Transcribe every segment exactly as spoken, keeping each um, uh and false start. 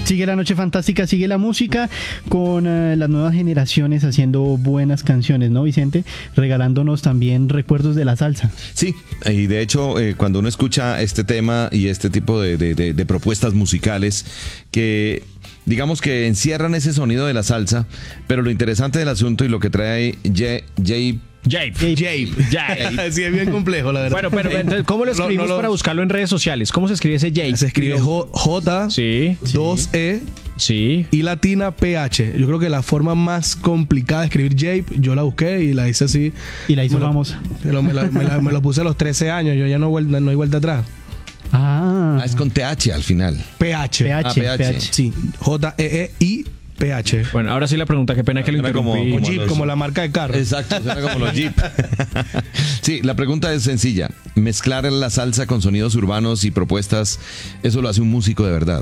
Sigue la noche fantástica, sigue la música con uh, las nuevas generaciones haciendo buenas canciones, ¿no, Vicente? Regalándonos también recuerdos de la salsa. Sí, y de hecho eh, cuando uno escucha este tema y este tipo de, de, de, de propuestas musicales que digamos que encierran ese sonido de la salsa, pero lo interesante del asunto y lo que trae Jay, Jay Jape. Jape. Jape. Sí, es bien complejo, la verdad. Bueno, pero entonces, ¿cómo lo escribimos no, no, para buscarlo en redes sociales? ¿Cómo se escribe ese Jape? Se escribe J, Sí. dos E Sí. y latina P H. Yo creo que la forma más complicada de escribir Jape, yo la busqué y la hice así. Y la hizo me lo, famosa. Me lo, me, la, me, la, me lo puse a los trece años, yo ya no, vuelta, no hay vuelta atrás. Ah, Ah, es con T H al final. P H. P H, Ah, P H. P H. Sí, J E E I P H. Bueno, ahora sí la pregunta, qué pena que lo Suena como- interrumpí. como Jeep, los- como la marca de carro. Exacto, suena como los Jeep. Sí, la pregunta es sencilla. Mezclar la salsa con sonidos urbanos y propuestas, ¿eso lo hace un músico de verdad?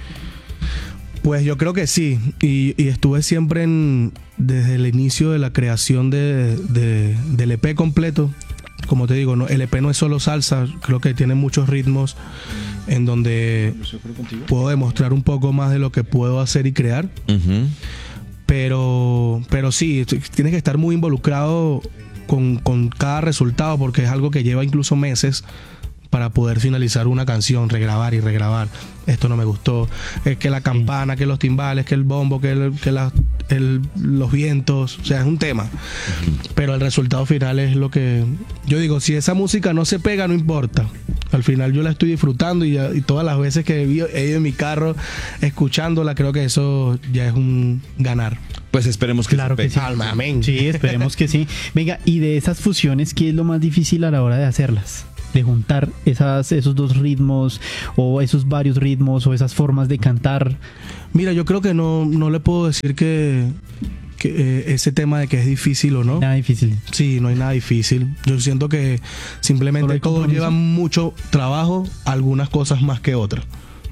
Pues yo creo que sí. Y, y estuve siempre en, desde el inicio de la creación de, de- del E P completo. Como te digo, no, el E P no es solo salsa, creo que tiene muchos ritmos en donde puedo demostrar un poco más de lo que puedo hacer y crear. Ujú. Pero, pero sí, t- tienes que estar muy involucrado con, con cada resultado porque es algo que lleva incluso meses para poder finalizar una canción, regrabar y regrabar. Esto no me gustó. Es que la campana, que los timbales, que el bombo, que, el- que la- el- los vientos. O sea, es un tema. Pero el resultado final es lo que... Yo digo, si esa música no se pega, no importa. Al final yo la estoy disfrutando y, ya- y todas las veces que he ido he ido en mi carro escuchándola, creo que eso ya es un ganar. Pues esperemos que Claro se que pegue. sí. Alma, amén. Sí, esperemos que sí. Venga, y de esas fusiones, ¿qué es lo más difícil a la hora de hacerlas? De juntar esas, esos dos ritmos o esos varios ritmos o esas formas de cantar. Mira, yo creo que no, no le puedo decir que, que eh, ese tema de que es difícil o no. Nada difícil. Sí, no hay nada difícil. Yo siento que Solo simplemente hay todo compromiso. lleva mucho trabajo, algunas cosas más que otras.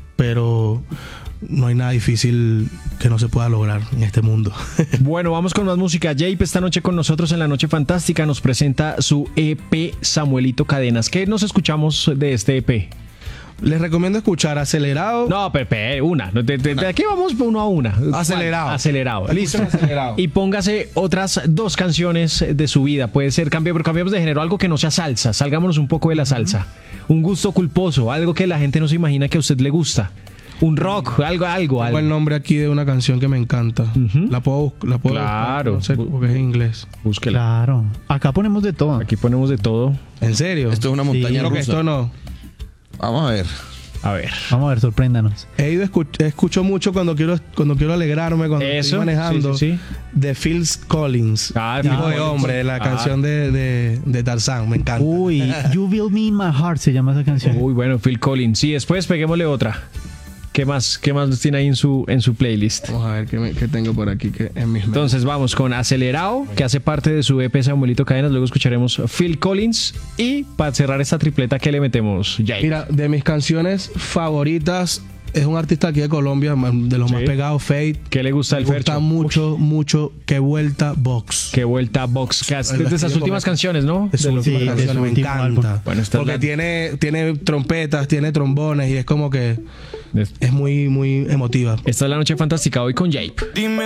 Pero no hay nada difícil que no se pueda lograr en este mundo. Bueno, vamos con más música. Jape esta noche con nosotros en La Noche Fantástica nos presenta su E P Samuelito Cadenas. ¿Qué nos escuchamos de este E P? Les recomiendo escuchar Acelerado. No, Pepe, una. De, de- de aquí vamos uno a una. Acelerado. ¿Cuál? Acelerado. Listo. Escuchen Acelerado. Y póngase otras dos canciones de su vida. Puede ser, cambie, pero cambiemos de género, algo que no sea salsa. Salgámonos un poco de la salsa. Un gusto culposo, algo que la gente no se imagina que a usted le gusta. Un rock, algo, algo, Tengo algo. el nombre aquí de una canción que me encanta. Ujú. La puedo, bus- la puedo Claro. buscar, no sé porque es en inglés. Búsquela. Claro. Acá ponemos de todo. Aquí ponemos de todo. ¿En serio? Esto es una montaña Creo que rusa. esto no. Vamos a ver. A ver. Vamos a ver, sorpréndanos. He ido escu- escucho mucho cuando quiero cuando quiero alegrarme, cuando Eso, estoy manejando. sí, sí, De Phil Collins. Ah, Hijo Phil de Collins. hombre, la Ah. canción de, de, de Tarzán. Me encanta. Uy, You Will Me in My Heart se llama esa canción. Uy, bueno, Phil Collins. Sí, después peguémosle otra. ¿Qué más? ¿Qué más tiene ahí en su, en su playlist? Vamos a ver qué, me- qué tengo por aquí que en mis Entonces vamos con Acelerado, que hace parte de su E P Samuelito Cadenas. Luego escucharemos Phil Collins. Y para cerrar esta tripleta, ¿qué le metemos? Jay. Mira, de mis canciones favoritas es un artista aquí de Colombia, de los Sí. más pegados, Fate. ¿Qué le gusta Me el gusta Fercho? mucho, mucho Que Vuelta Box. Qué vuelta Box. Que es El de esas vestido últimas como- canciones, ¿no? De su De lo- última sí, de canción, su me último encanta. álbum. Bueno, esta es Porque la- tiene, tiene trompetas, tiene trombones y es como que de- es muy, muy emotiva. Esta es La Noche Fantástica hoy con Jape. Dime